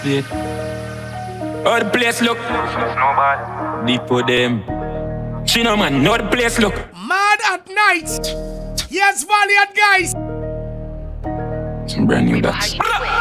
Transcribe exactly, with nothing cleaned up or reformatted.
Yeah. How the place look? Deep for them. She know man, how the place look? Mad at night. Yes, Valiant guys. Some brand new dots.